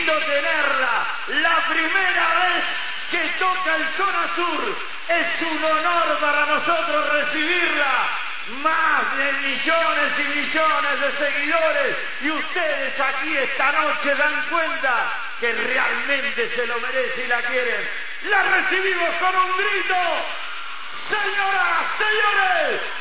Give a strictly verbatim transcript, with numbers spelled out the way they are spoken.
lindo tenerla. La primera vez que toca el Zona Sur. Es un honor para nosotros recibirla. Más de millones y millones de seguidores. Y ustedes aquí esta noche dan cuenta que realmente se lo merece y la quieren. La recibimos con un grito. Señoras, señores.